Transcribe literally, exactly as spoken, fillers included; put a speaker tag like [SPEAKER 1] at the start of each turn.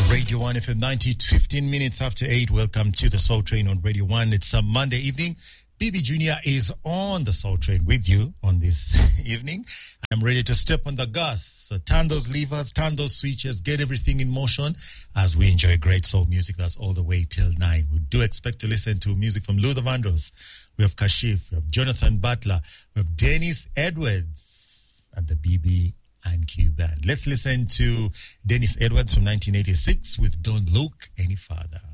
[SPEAKER 1] Radio one F M ninety, fifteen minutes after eight. Welcome to the Soul Train on Radio one. It's a Monday evening. B B Junior is on the Soul Train with you on this evening. I'm ready to step on the gas. So turn those levers, turn those switches, get everything in motion as we enjoy great soul music. That's all the way till nine. We do expect to listen to music from Luther Vandross. We have Kashif, we have Jonathan Butler, we have Dennis Edwards at the B B and Q Band. Let's listen to Dennis Edwards from nineteen eighty-six with Don't Look Any Farther.